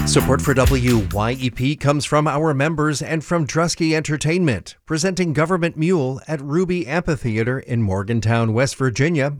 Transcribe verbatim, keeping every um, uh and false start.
Support for W Y E P comes from our members and from Drusky Entertainment, presenting Government Mule at Ruby Amphitheater in Morgantown, West Virginia